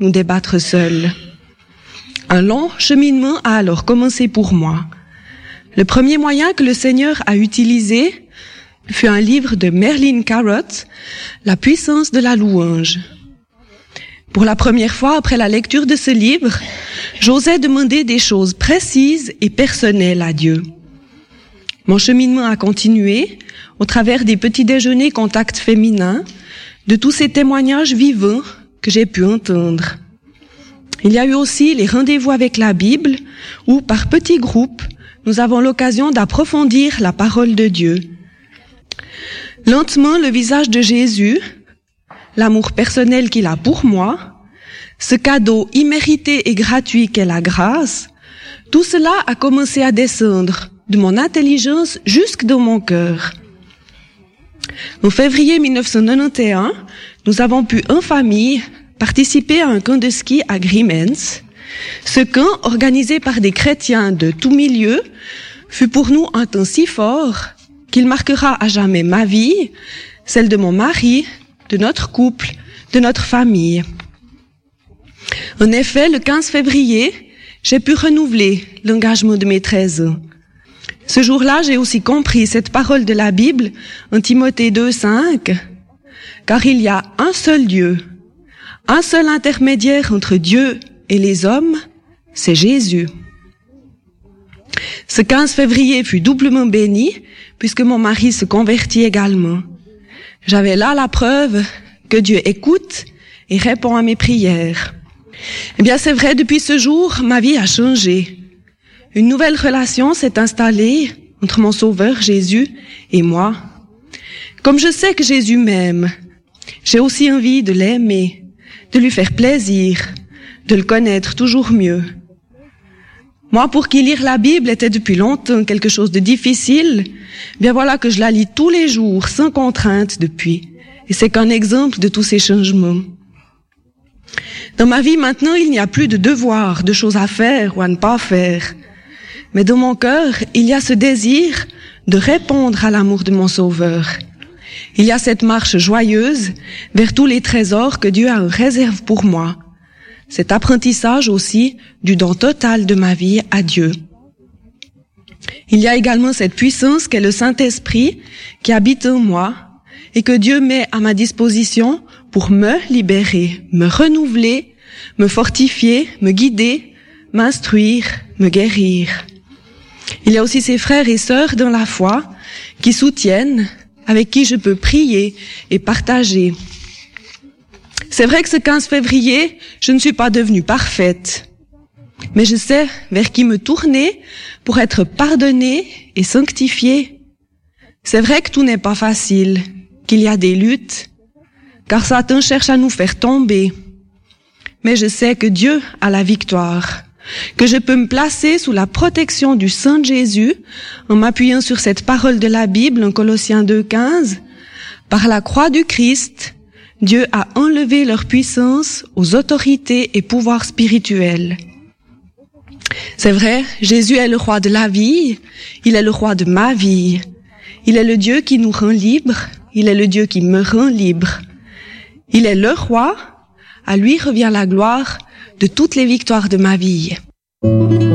nous débattre seuls. Un long cheminement a alors commencé pour moi. Le premier moyen que le Seigneur a utilisé fut un livre de Merlin Caroth, La puissance de la louange. Pour la première fois après la lecture de ce livre, j'osais demander des choses précises et personnelles à Dieu. Mon cheminement a continué au travers des petits déjeuners contacts féminins, de tous ces témoignages vivants que j'ai pu entendre. Il y a eu aussi les rendez-vous avec la Bible où, par petits groupes, nous avons l'occasion d'approfondir la parole de Dieu. Lentement, le visage de Jésus, l'amour personnel qu'il a pour moi, ce cadeau immérité et gratuit qu'est la grâce, tout cela a commencé à descendre de mon intelligence jusque dans mon cœur. En février 1991, nous avons pu en famille participer à un camp de ski à Grimmens. Ce camp, organisé par des chrétiens de tout milieu, fut pour nous un temps si fort qu'il marquera à jamais ma vie, celle de mon mari, de notre couple, de notre famille. En effet, le 15 février, j'ai pu renouveler l'engagement de mes 13 ans. Ce jour-là, j'ai aussi compris cette parole de la Bible en Timothée 2,5, car il y a un seul Dieu, un seul intermédiaire entre Dieu et les hommes, c'est Jésus. Ce 15 février fut doublement béni, puisque mon mari se convertit également. J'avais là la preuve que Dieu écoute et répond à mes prières. Eh bien, c'est vrai, depuis ce jour, ma vie a changé. Une nouvelle relation s'est installée entre mon Sauveur Jésus et moi. Comme je sais que Jésus m'aime, j'ai aussi envie de l'aimer, de lui faire plaisir, de le connaître toujours mieux. Moi, pour qui lire la Bible était depuis longtemps quelque chose de difficile, bien voilà que je la lis tous les jours, sans contrainte depuis. Et c'est qu'un exemple de tous ces changements. Dans ma vie maintenant, il n'y a plus de devoirs, de choses à faire ou à ne pas faire. Mais dans mon cœur, il y a ce désir de répondre à l'amour de mon Sauveur. Il y a cette marche joyeuse vers tous les trésors que Dieu a en réserve pour moi. Cet apprentissage aussi du don total de ma vie à Dieu. Il y a également cette puissance qu'est le Saint-Esprit qui habite en moi et que Dieu met à ma disposition pour me libérer, me renouveler, me fortifier, me guider, m'instruire, me guérir. Il y a aussi ces frères et sœurs dans la foi qui soutiennent, avec qui je peux prier et partager. C'est vrai que ce 15 février, je ne suis pas devenue parfaite, mais je sais vers qui me tourner pour être pardonnée et sanctifiée. C'est vrai que tout n'est pas facile, qu'il y a des luttes, car Satan cherche à nous faire tomber. Mais je sais que Dieu a la victoire, que je peux me placer sous la protection du sang de Jésus en m'appuyant sur cette parole de la Bible en Colossiens 2,15. Par la croix du Christ, Dieu a enlevé leur puissance aux autorités et pouvoirs spirituels. C'est vrai, Jésus est le roi de la vie, il est le roi de ma vie. Il est le Dieu qui nous rend libres, il est le Dieu qui me rend libre. Il est le roi, à lui revient la gloire de toutes les victoires de ma vie.